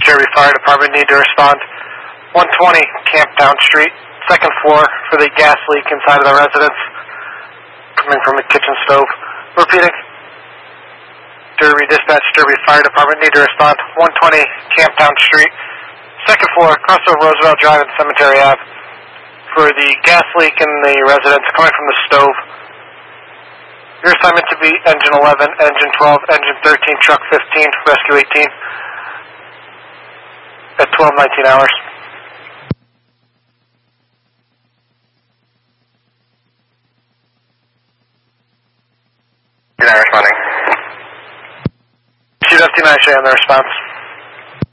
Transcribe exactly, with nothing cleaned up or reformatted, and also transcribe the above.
Derby Fire Department need to respond. one twenty Camptown Street, second floor for the gas leak inside of the residence, coming from the kitchen stove. Repeating. Derby Dispatch, Derby Fire Department need to respond. one twenty Camptown Street, second floor, crossover Roosevelt Drive and Cemetery Ave, for the gas leak in the residence coming from the stove. Your assignment to be engine eleven, engine twelve, engine thirteen, truck fifteen, rescue eighteen, at twelve nineteen hours. Good night, responding. Shoot F T nine, Shay on the response.